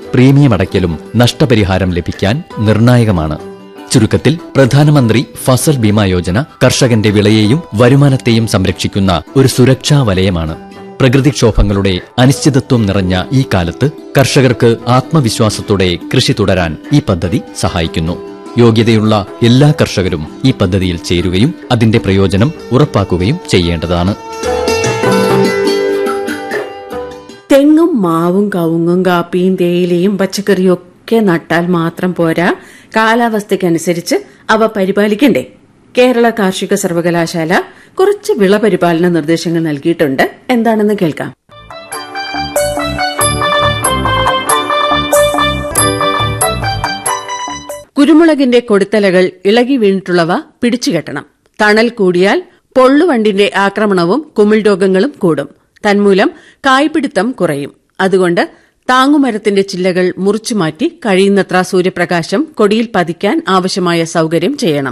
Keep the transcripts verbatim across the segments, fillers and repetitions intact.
Premium അടയ്ക്കലും നഷ്ടപരിഹാരം ലഭിക്കാൻ നിർണായകമാണ്. ചുരുക്കത്തിൽ, പ്രധാനമന്ത്രി ഫസൽ ബീമാ യോജന കർഷകന്റെ വിളയെയും വരുമാനത്തെയും സംരക്ഷിക്കുന്ന ഒരു സുരക്ഷാ വലയമാണ്. പ്രകൃതിക്ഷോഭങ്ങളുടെ അനിശ്ചിതത്വം നിറഞ്ഞ ഈ കാലത്ത് കർഷകർക്ക് ആത്മവിശ്വാസത്തോടെ കൃഷി തുടരാൻ ഈ പദ്ധതി സഹായിക്കുന്നു. യോഗ്യതയുള്ള എല്ലാ കർഷകരും ഈ പദ്ധതിയിൽ ചേരുകയും അതിന്റെ പ്രയോജനം ഉറപ്പാക്കുകയും ചെയ്യേണ്ടതാണ്. തെങ്ങും മാവും കവുങ്ങും കാപ്പിയും തേയിലയും പച്ചക്കറിയും ഒക്കെ നട്ടാൽ മാത്രം പോരാ, കാലാവസ്ഥയ്ക്കനുസരിച്ച് അവ പരിപാലിക്കണ്ടേ? കേരള കാർഷിക സർവകലാശാല കുറച്ച് വിളപരിപാലന നിർദ്ദേശങ്ങൾ നൽകിയിട്ടുണ്ട്. എന്താണെന്ന് കേൾക്കാം. കുരുമുളകിന്റെ കൊടുത്തലകൾ ഇളകി വീണിട്ടുള്ളവ പിടിച്ചുകെട്ടണം. തണൽ കൂടിയാൽ പൊള്ളുവണ്ടിന്റെ ആക്രമണവും കുമിൾ രോഗങ്ങളും കൂടും. തന്മൂലം കായ്പിടുത്തം കുറയും. അതുകൊണ്ട് താങ്ങുമരത്തിന്റെ ചില്ലകൾ മുറിച്ചുമാറ്റി കഴിയുന്നത്ര സൂര്യപ്രകാശം കൊടിയിൽ പതിക്കാൻ ആവശ്യമായ സൌകര്യം ചെയ്യണം.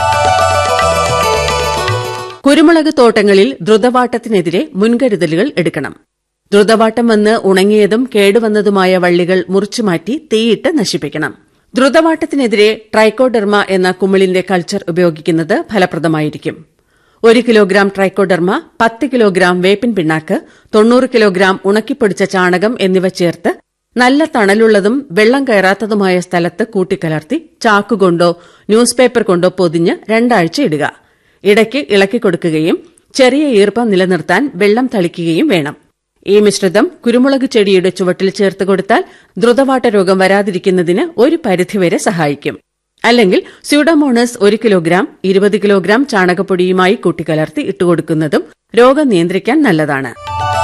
കുരുമുളക് തോട്ടങ്ങളിൽ ദ്രുതവാട്ടത്തിനെതിരെ മുൻകരുതലുകൾ എടുക്കണം. ദ്രുതവാട്ടം വന്ന് ഉണങ്ങിയതും കേടുവന്നതുമായ വള്ളികൾ മുറിച്ചുമാറ്റി തീയിട്ട് നശിപ്പിക്കണം. ദ്രുതവാട്ടത്തിനെതിരെ ട്രൈക്കോഡെർമ എന്ന കുമിളിന്റെ കൾച്ചർ ഉപയോഗിക്കുന്നത് ഫലപ്രദമായിരിക്കും. ഒരു കിലോഗ്രാം ട്രൈക്കോഡെർമ, പത്ത് കിലോഗ്രാം വേപ്പിൻ പിണ്ണാക്ക്, തൊണ്ണൂറ് കിലോഗ്രാം ഉണക്കിപ്പൊടിച്ച ചാണകം എന്നിവ ചേർത്ത് നല്ല തണലുള്ളതും വെള്ളം കയറാത്തതുമായ സ്ഥലത്ത് കൂട്ടിക്കലർത്തി ചാക്കുകൊണ്ടോ ന്യൂസ് പേപ്പർ കൊണ്ടോ പൊതിഞ്ഞ് രണ്ടാഴ്ച ഇടുക. ഇടയ്ക്ക് ഇളക്കിക്കൊടുക്കുകയും ചെറിയ ഈർപ്പം നിലനിർത്താൻ വെള്ളം തളിക്കുകയും വേണം. ഈ മിശ്രിതം കുരുമുളക് ചെടിയുടെ ചുവട്ടിൽ ചേർത്ത് കൊടുത്താൽ ദ്രുതവാട്ട രോഗം വരാതിരിക്കുന്നതിന് ഒരു പരിധിവരെ സഹായിക്കും. അല്ലെങ്കിൽ സ്യൂഡോമോണസ് ഒരു കിലോഗ്രാം ഇരുപത് കിലോഗ്രാം ചാണകപ്പൊടിയുമായി കൂട്ടിക്കലർത്തി ഇട്ടുകൊടുക്കുന്നതും രോഗം നിയന്ത്രിക്കാൻ നല്ലതാണ്.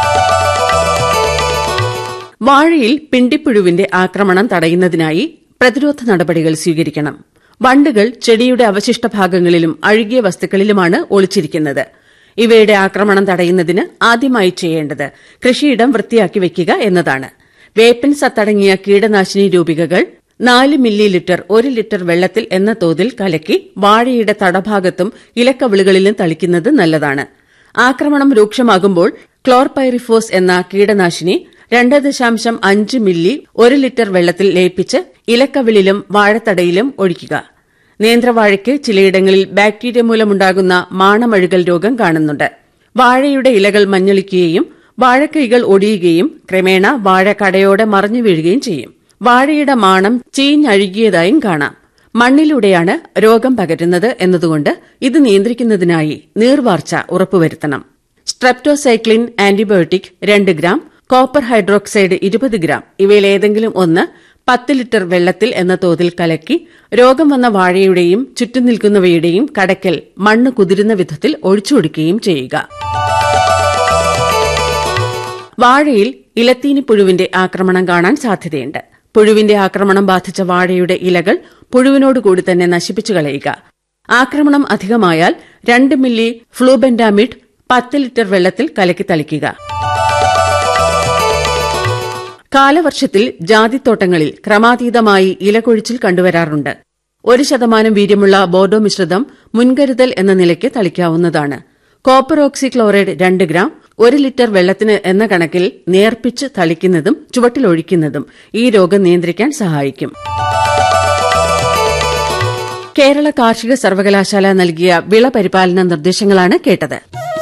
വാഴയിൽ പിണ്ടിപ്പുഴുവിന്റെ ആക്രമണം തടയുന്നതിനായി പ്രതിരോധ നടപടികൾ സ്വീകരിക്കണം. വണ്ടുകൾ ചെടിയുടെ അവശിഷ്ട ഭാഗങ്ങളിലും അഴുകിയ വസ്തുക്കളിലുമാണ് ഒളിച്ചിരിക്കുന്നത്. ഇവയുടെ ആക്രമണം തടയുന്നതിന് ആദ്യമായി ചെയ്യേണ്ടത് കൃഷിയിടം വൃത്തിയാക്കി വയ്ക്കുക എന്നതാണ്. വേപ്പിൻ സത്തടങ്ങിയ കീടനാശിനി രൂപികകൾ നാല് മില്ലി ലിറ്റർ ഒരു ലിറ്റർ വെള്ളത്തിൽ എന്ന തോതിൽ കലക്കി വാഴയുടെ തടഭാഗത്തും ഇലക്കവിളുകളിലും തളിക്കുന്നത് നല്ലതാണ്. ആക്രമണം രൂക്ഷമാകുമ്പോൾ ക്ലോർപൈറിഫോസ് എന്ന കീടനാശിനി രണ്ട് ദശാംശം അഞ്ച് മില്ലി ഒരു ലിറ്റർ വെള്ളത്തിൽ ലയിപ്പിച്ച് ഇലക്കവിളിലും വാഴത്തടയിലും ഒഴിക്കുക. നേന്ത്രവാഴയ്ക്ക് ചിലയിടങ്ങളിൽ ബാക്ടീരിയ മൂലമുണ്ടാകുന്ന മാണമഴുകൽ രോഗം കാണുന്നുണ്ട്. വാഴയുടെ ഇലകൾ മഞ്ഞളിക്കുകയും വാഴക്കൈകൾ ഒടിയുകയും ക്രമേണ വാഴ കടയോടെ മറിഞ്ഞു വീഴുകയും ചെയ്യും. വാഴയുടെ മാണം ചീഞ്ഞഴുകിയതായും കാണാം. മണ്ണിലൂടെയാണ് രോഗം പകരുന്നത് എന്നതുകൊണ്ട് ഇത് നിയന്ത്രിക്കുന്നതിനായി നീർവാർച്ച ഉറപ്പുവരുത്തണം. സ്ട്രെപ്റ്റോസൈക്ലിൻ ആന്റിബയോട്ടിക് രണ്ട് ഗ്രാം, കോപ്പർ ഹൈഡ്രോക്സൈഡ് ഇരുപത് ഗ്രാം ഇവയിലേതെങ്കിലും ഒന്ന് പത്ത് ലിറ്റർ വെള്ളത്തിൽ എന്ന തോതിൽ കലക്കി രോഗം വന്ന വാഴയുടെയും ചുറ്റും നിൽക്കുന്നവയുടെയും കടയ്ക്കൽ മണ്ണ് കുതിരുന്ന വിധത്തിൽ ഒഴിച്ചുകൊടുക്കുകയും ചെയ്യുക. വാഴയിൽ ഇലത്തീനിപ്പുഴുവിന്റെ ആക്രമണം കാണാൻ സാധ്യതയുണ്ട്. പുഴുവിന്റെ ആക്രമണം ബാധിച്ച വാഴയുടെ ഇലകൾ പുഴുവിനോടുകൂടി തന്നെ നശിപ്പിച്ചു കളയുക. ആക്രമണം അധികമായാൽ രണ്ട് മില്ലി ഫ്ലൂബെൻഡാമിഡ് പത്ത് ലിറ്റർ വെള്ളത്തിൽ കലക്കി തളിക്കുക. കാലവർഷത്തിൽ ജാതിത്തോട്ടങ്ങളിൽ ക്രമാതീതമായി ഇലകൊഴിച്ചിൽ കണ്ടുവരാറുണ്ട്. ഒരു ശതമാനം വീര്യമുള്ള ബോർഡോ മിശ്രിതം മുൻകരുതൽ എന്ന നിലയ്ക്ക് തളിക്കാവുന്നതാണ്. കോപ്പർ ഓക്സിക്ലോറൈഡ് രണ്ട് ഗ്രാം ഒരു ലിറ്റർ വെള്ളത്തിന് എന്ന കണക്കിൽ നേർപ്പിച്ച് തളിക്കുന്നതും ചുവട്ടിലൊഴിക്കുന്നതും ഈ രോഗം നിയന്ത്രിക്കാൻ സഹായിക്കും. കേരള കാർഷിക സർവകലാശാല നൽകിയ വിള പരിപാലന നിർദ്ദേശങ്ങളാണ് കേട്ടത്.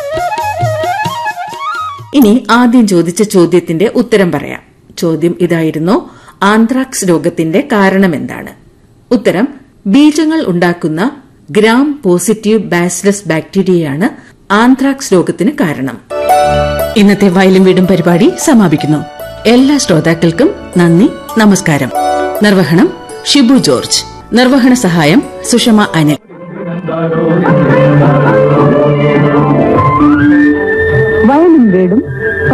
ഇനി ആദ്യം ചോദിച്ച ചോദ്യത്തിന്റെ ഉത്തരം പറയാം. ചോദ്യം ഇതായിരുന്നു: ആന്ത്രാക്സ് രോഗത്തിന്റെ കാരണമെന്താണ്? ഉത്തരം: ബീജങ്ങൾ ഉണ്ടാക്കുന്ന ഗ്രാം പോസിറ്റീവ് ബാസിലസ് ബാക്ടീരിയയാണ് ആന്ത്രാക്സ് രോഗത്തിന് കാരണം. ഇന്നത്തെ വയലും വീടും പരിപാടി സമാപിക്കുന്നു. എല്ലാ ശ്രോതാക്കൾക്കും നന്ദി, നമസ്കാരം. നിർവഹണം ഷിബു ജോർജ്. നിർവഹണ സഹായം സുഷമ അനിൽ. വയലും വീടും